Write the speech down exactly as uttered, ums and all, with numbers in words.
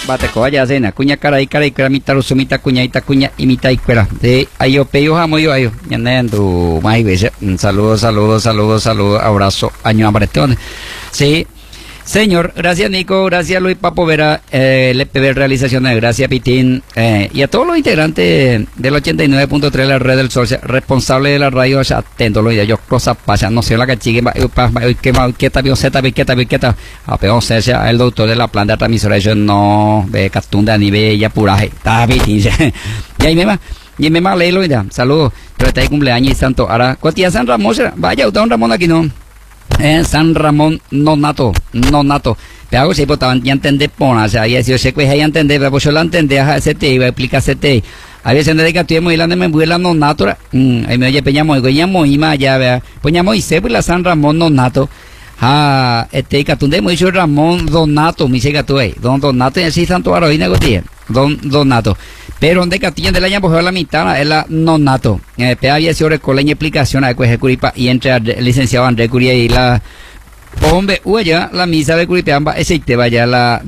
bate coya cena, cuña cara y cara y cara mitad rusumita cuña y cuña y mitad y cuera. De ayo peyo jamo yo ayo. Yanendo más veces. Saludos, saludos, saludos, saludos, abrazo, año abretón. Sí. Señor, gracias Nico, gracias Luis Papo Vera, eh, L P B Realizaciones, gracias Pitín, eh, y a todos los integrantes del ochenta y nueve punto tres de la Red del Sol, responsable de la radio, atento, lo yo cosas pasan, no sé la cachigue, que quieta, bioseta, quieta, quieta, a peor sea el doctor de la planta transmisora, yo no ve catunda ni ve ya puraje, está Pitín, y ahí me va. Y me va a leerlo ya, saludos, pero está de cumpleaños y santo, ahora, ¿cuál San Ramón? Vaya, usted un Ramón aquí no. Eh, San Ramón no nato, no nato. Pero algo si estaban ya entender pona, o sea, y si yo sé que ya entender, pero yo la entendí, a ese te iba a explicar ese te. A veces no de que estoy muy grande me vuela no nato, mm, ahí me oye peñamos, y llamo y más ya vea, poñamos y se pues la San Ramón no nato. Ah, este catunde muy dicho Ramón Donato, me dice que tú ahí, don Donato y así santo Aroína Gutiérrez, don Donato. Pero donde Castilla de la llamo la mitad es la nonato. Eh, pero había sido recoleña explicación a que Curipa y entre el licenciado Andrés Curia y la hombre, oye, la misa de Curitiba, ese te vaya la